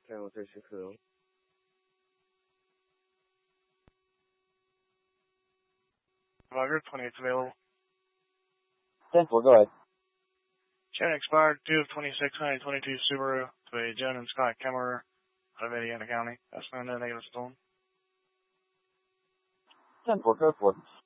10-3 Chicago. Roger, 28's available. 10-4, go ahead. Check expired 2 of 26, 122 Subaru to a Joan and Scott Kemmerer out of Indiana County. That's known as negative stolen. 10-4, code 4.